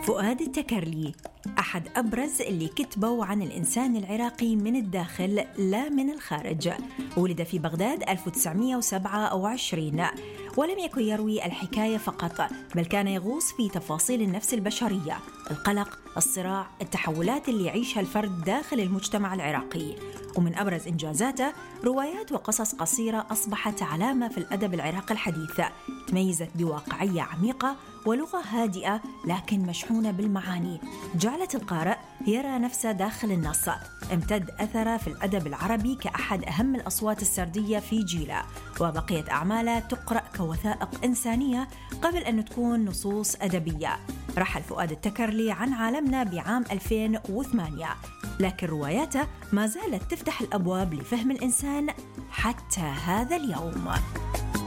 فؤاد التكرلي أحد أبرز اللي كتبوا عن الإنسان العراقي من الداخل لا من الخارج. ولد في بغداد 1927 ولم يكن يروي الحكاية فقط، بل كان يغوص في تفاصيل النفس البشرية، القلق، الصراع، التحولات اللي يعيشها الفرد داخل المجتمع العراقي. ومن أبرز إنجازاته روايات وقصص قصيرة أصبحت علامة في الأدب العراقي الحديث، تميزت بواقعية عميقة ولغة هادئة لكن مشحونة بالمعاني، جعلت القارئ يرى نفسه داخل النص. امتد أثره في الأدب العربي كأحد أهم الأصوات السردية في جيله، وبقيت أعماله تقرأ كوثائق إنسانية قبل أن تكون نصوص أدبية. رحل فؤاد التكرلي عن عالمنا بعام 2008، لكن رواياته ما زالت تفتح الأبواب لفهم الإنسان حتى هذا اليوم.